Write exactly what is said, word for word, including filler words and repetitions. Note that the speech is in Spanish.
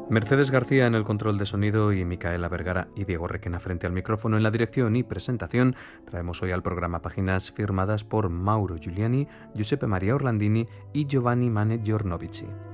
Mercedes García en el control de sonido y Micaela Vergara y Diego Requena frente al micrófono en la dirección y presentación. Traemos hoy al programa páginas firmadas por Mauro Giuliani, Giuseppe Maria Orlandini y Giovanni Mane Giornovici.